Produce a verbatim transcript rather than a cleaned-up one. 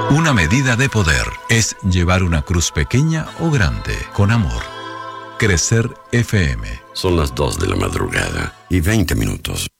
Una medida de poder es llevar una cruz pequeña o grande, con amor. Crecer F M. Son las dos de la madrugada y veinte minutos.